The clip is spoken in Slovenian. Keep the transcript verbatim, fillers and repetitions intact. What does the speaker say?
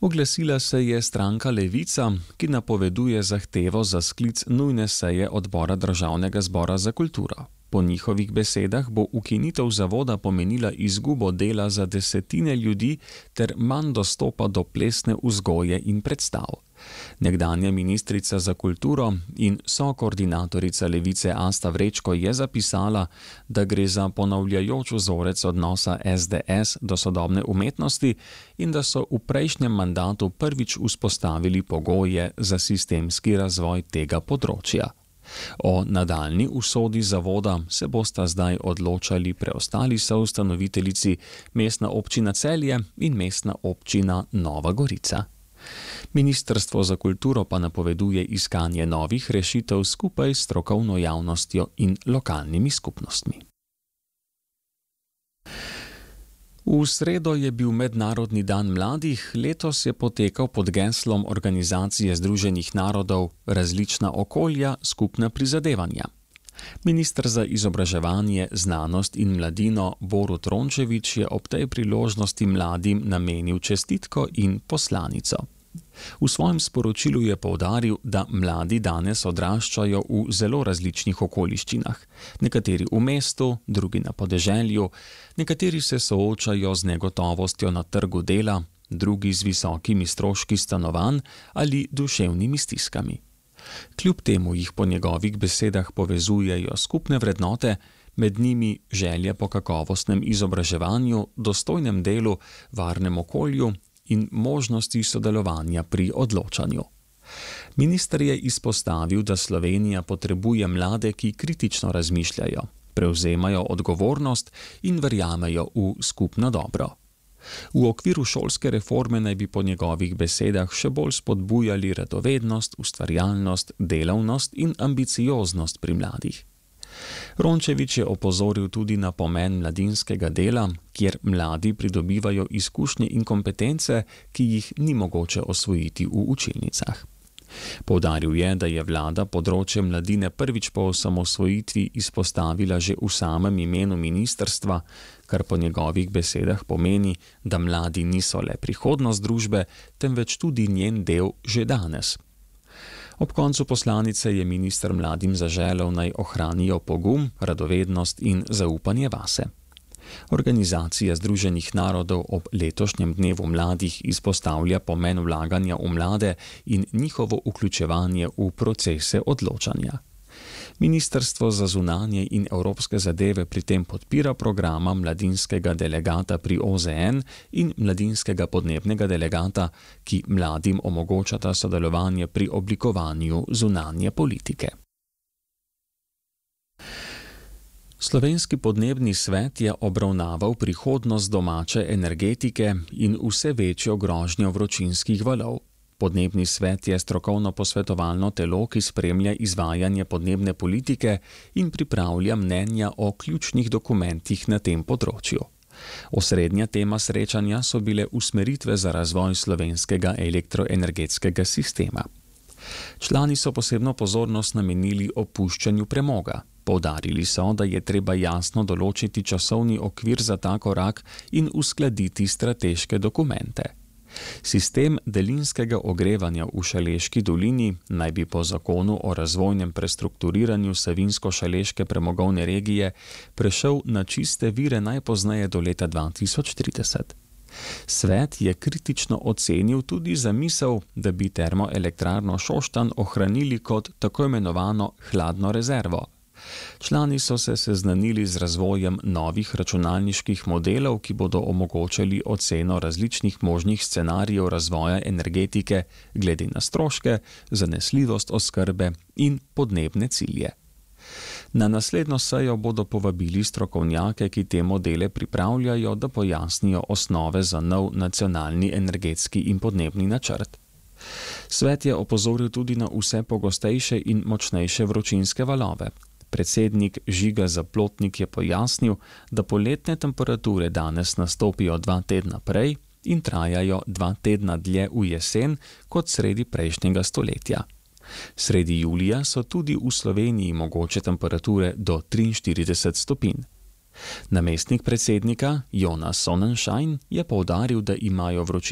Oglasila se je stranka Levica, ki napoveduje zahtevo za sklic nujne seje odbora Državnega zbora za kulturo. Po njihovih besedah bo ukinitev zavoda pomenila izgubo dela za desetine ljudi ter manj dostopa do plesne vzgoje in predstav. Nekdanja ministrica za kulturo in sokoordinatorica Levice Asta Vrečko je zapisala, da gre za ponavljajoč vzorec odnosa es de es do sodobne umetnosti in da so v prejšnjem mandatu prvič vzpostavili pogoje za sistemski razvoj tega področja. O nadaljnji usodi zavoda se bosta zdaj odločali preostali soustanoviteljici Mestna občina Celje in Mestna občina Nova Gorica. Ministrstvo za kulturo pa napoveduje iskanje novih rešitev skupaj s strokovno javnostjo in lokalnimi skupnostmi. V sredo je bil Mednarodni dan mladih, letos je potekal pod geslom Organizacije združenih narodov Različna okolja, skupna prizadevanja. Minister za izobraževanje, znanost in mladino Borut Rončević je ob tej priložnosti mladim namenil čestitko in poslanico. V svojem sporočilu je poudaril, da mladi danes odraščajo v zelo različnih okoliščinah. Nekateri v mestu, drugi na podeželju, nekateri se soočajo z negotovostjo na trgu dela, drugi z visokimi stroški stanovanj ali duševnimi stiskami. Kljub temu jih po njegovih besedah povezujejo skupne vrednote, med njimi želje po kakovostnem izobraževanju, dostojnem delu, varnem okolju in možnosti sodelovanja pri odločanju. Minister je izpostavil, da Slovenija potrebuje mlade, ki kritično razmišljajo, prevzemajo odgovornost in verjamejo v skupno dobro. V okviru šolske reforme naj bi po njegovih besedah še bolj spodbujali radovednost, ustvarjalnost, delavnost in ambicioznost pri mladih. Rončević je opozoril tudi na pomen mladinskega dela, kjer mladi pridobivajo izkušnje in kompetence, ki jih ni mogoče osvojiti v učilnicah. Poudaril je, da je vlada področje mladine prvič po osamosvojitvi izpostavila že v samem imenu ministrstva, kar po njegovih besedah pomeni, da mladi niso le prihodnost družbe, temveč tudi njen del že danes. Ob koncu poslanice je minister mladim zaželel, naj ohranijo pogum, radovednost in zaupanje vase. Organizacija Združenih narodov ob letošnjem dnevu mladih izpostavlja pomen vlaganja v mlade in njihovo vključevanje v procese odločanja. Ministrstvo za zunanje in evropske zadeve pri tem podpira programa mladinskega delegata pri o ze en in mladinskega podnebnega delegata, ki mladim omogočata sodelovanje pri oblikovanju zunanje politike. Slovenski podnebni svet je obravnaval prihodnost domače energetike in vse večjo grožnjo vročinskih valov. Podnebni svet je strokovno posvetovalno telo, ki spremlja izvajanje podnebne politike in pripravlja mnenja o ključnih dokumentih na tem področju. Osrednja tema srečanja so bile usmeritve za razvoj slovenskega elektroenergetskega sistema. Člani so posebno pozornost namenili opuščanju premoga. Poudarili so, da je treba jasno določiti časovni okvir za ta korak in uskladiti strateške dokumente. Sistem daljinskega ogrevanja v Šaleški dolini naj bi po zakonu o razvojnem prestrukturiranju Savinjsko-šaleške premogovne regije prešel na čiste vire najpozneje do leta dva tisoč trideset. Svet je kritično ocenil tudi zamisel, da bi termoelektrarno Šoštanj ohranili kot tako imenovano hladno rezervo. Člani so se seznanili z razvojem novih računalniških modelov, ki bodo omogočali oceno različnih možnih scenarijev razvoja energetike glede na stroške, zanesljivost oskrbe in podnebne cilje. Na naslednjo sejo bodo povabili strokovnjake, ki te modele pripravljajo, da pojasnijo osnove za nov nacionalni energetski in podnebni načrt. Svet je opozoril tudi na vse pogostejše in močnejše vročinske valove. Predsednik Žiga Zaplotnik je pojasnil, da poletne temperature danes nastopijo dva tedna prej in trajajo dva tedna dlje v jesen kot sredi prejšnjega stoletja. Sredi julija so tudi v Sloveniji mogoče temperature do triinštirideset stopinj. Namestnik predsednika Jonas Sonnenschein je poudaril, da imajo vročinske